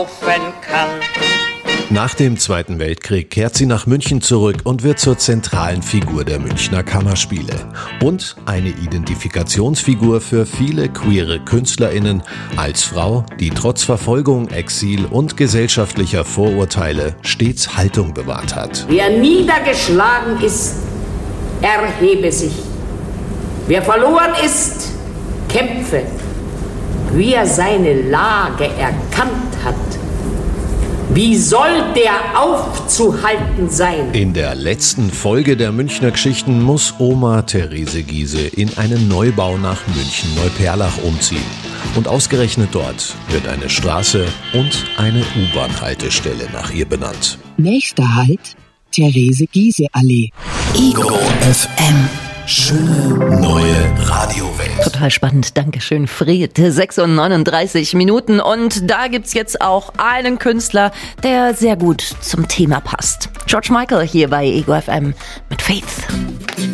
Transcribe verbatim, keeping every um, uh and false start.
kann. Nach dem Zweiten Weltkrieg kehrt sie nach München zurück und wird zur zentralen Figur der Münchner Kammerspiele. Und eine Identifikationsfigur für viele queere KünstlerInnen als Frau, die trotz Verfolgung, Exil und gesellschaftlicher Vorurteile stets Haltung bewahrt hat. Wer niedergeschlagen ist, erhebe sich. Wer verloren ist, kämpfe. Wer seine Lage erkannt hat, wie soll der aufzuhalten sein? In der letzten Folge der Münchner Geschichten muss Oma Therese Giehse in einen Neubau nach München-Neuperlach umziehen. Und ausgerechnet dort wird eine Straße und eine U-Bahn-Haltestelle nach ihr benannt. Nächster Halt, Therese-Giehse-Allee. Ego F M. Schöne neue Radiowelt. Total spannend, Dankeschön, Fred. sechs Uhr neununddreißig Minuten und da gibt's jetzt auch einen Künstler, der sehr gut zum Thema passt. George Michael hier bei Ego F M mit Faith.